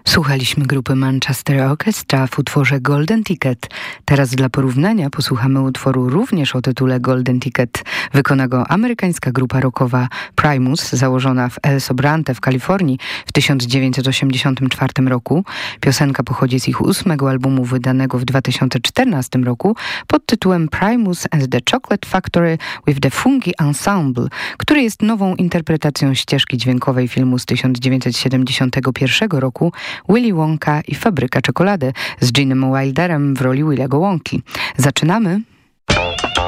Słuchaliśmy grupy Manchester Orchestra w utworze Golden Ticket. Teraz dla porównania posłuchamy utworu również o tytule Golden Ticket. Wykona go amerykańska grupa rockowa Primus, założona w El Sobrante w Kalifornii w 1984 roku. Piosenka pochodzi z ich 8. albumu wydanego w 2014 roku pod tytułem Primus and the Chocolate Factory with the Funky Ensemble, który jest nową interpretacją ścieżki dźwiękowej filmu z 1971 roku Willy Wonka i Fabryka Czekolady z Genem Wilderem w roli Willy'ego Wonki. Zaczynamy!